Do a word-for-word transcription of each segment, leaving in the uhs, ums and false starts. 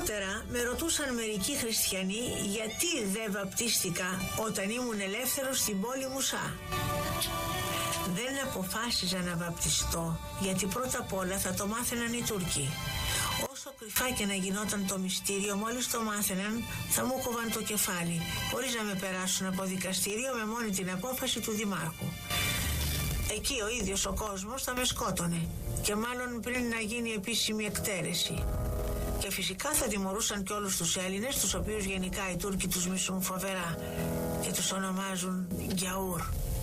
Αργότερα με ρωτούσαν μερικοί χριστιανοί γιατί δεν βαπτίστηκα όταν ήμουν ελεύθερος στην πόλη Μουσά. Δεν αποφάσιζα να βαπτιστώ γιατί πρώτα απ' όλα θα το μάθαιναν οι Τούρκοι. Όσο κρυφά και να γινόταν το μυστήριο, μόλις το μάθαιναν θα μου κόβαν το κεφάλι, χωρίς να με περάσουν από δικαστήριο με μόνη την απόφαση του Δημάρχου. Εκεί ο ίδιος ο κόσμος θα με σκότωνε και μάλλον πριν να γίνει επίσημη εκτέλεση. Και φυσικά θα τιμωρούσαν και όλους τους Έλληνες, τους οποίους γενικά οι Τούρκοι τους μισούν φοβερά και τους ονομάζουν Γιαούρ.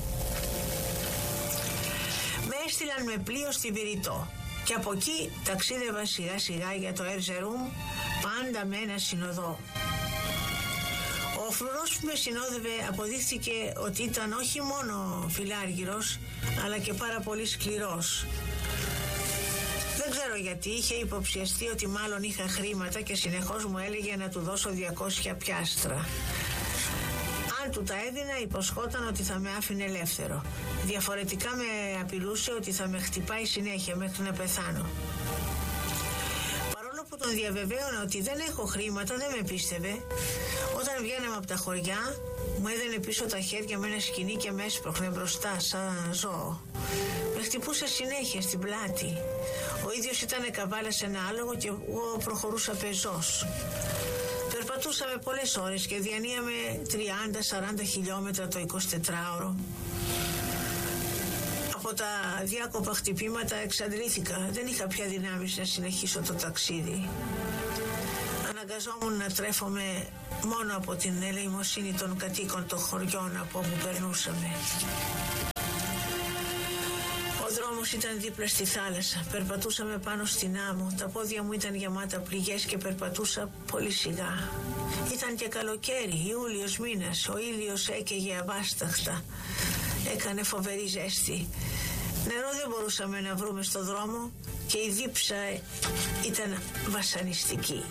Με έστειλαν με πλοίο στη Βηρητό και από εκεί ταξίδευα σιγά σιγά για το Ερζερούμ, πάντα με ένα συνοδό. Ο φρουρός που με συνόδευε αποδείχθηκε ότι ήταν όχι μόνο φιλάργυρος, αλλά και πάρα πολύ σκληρός. Δεν ξέρω γιατί, είχε υποψιαστεί ότι μάλλον είχα χρήματα και συνεχώς μου έλεγε να του δώσω διακόσια πιάστρα. Αν του τα έδινα, υποσχόταν ότι θα με άφηνε ελεύθερο. Διαφορετικά με απειλούσε ότι θα με χτυπάει συνέχεια μέχρι να πεθάνω. Παρόλο που τον διαβεβαίωνα ότι δεν έχω χρήματα, δεν με πίστευε. Όταν βγαίναμε από τα χωριά, μου έδαινε πίσω τα χέρια με ένα σκοινί και με έσπροχνε μπροστά σαν ζώο. Με χτυπούσε συνέχεια στην πλάτη. Ο ίδιος ήταν καβάλα σε ένα άλογο και εγώ προχωρούσα πεζός. Περπατούσαμε πολλές ώρες και διανύαμε τριάντα με σαράντα χιλιόμετρα το εικοσιτετράωρο. Από τα διάκοπα χτυπήματα εξαντλήθηκα. Δεν είχα πια δυνάμεις να συνεχίσω το ταξίδι. Αναγκαζόμουν να τρέφομαι μόνο από την ελεημοσύνη των κατοίκων των χωριών από όπου περνούσαμε. Ο δρόμος ήταν δίπλα στη θάλασσα. Περπατούσαμε πάνω στην άμμο. Τα πόδια μου ήταν γεμάτα πληγές και περπατούσα πολύ σιγά. Ήταν και καλοκαίρι, Ιούλιος μήνας. Ο ήλιος έκαιγε αβάσταχτα. Έκανε φοβερή ζέστη. Νερό δεν μπορούσαμε να βρούμε στο δρόμο και η δίψα ήταν βασανιστική.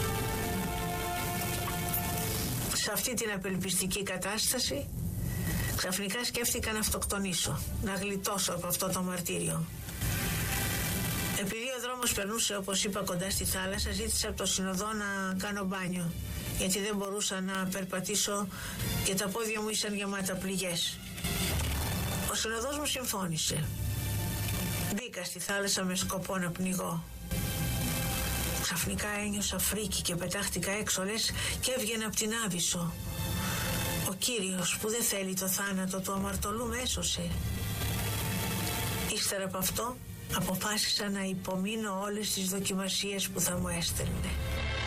Σε αυτή την απελπιστική κατάσταση ξαφνικά σκέφτηκα να αυτοκτονήσω, να γλιτώσω από αυτό το μαρτύριο. Επειδή ο δρόμος περνούσε, όπως είπα, κοντά στη θάλασσα, ζήτησα από το συνοδό να κάνω μπάνιο, γιατί δεν μπορούσα να περπατήσω και τα πόδια μου ήσαν γεμάτα πληγές. Ο συνοδός μου συμφώνησε. Μπήκα στη θάλασσα με σκοπό να πνιγώ. Ξαφνικά ένιωσα φρίκη και πετάχτηκα έξω, λες και έβγαινα από την Άβυσσο. Ο Κύριος που δεν θέλει το θάνατο του αμαρτωλού με έσωσε. Ύστερα από αυτό αποφάσισα να υπομείνω όλες τις δοκιμασίες που θα μου έστελνε.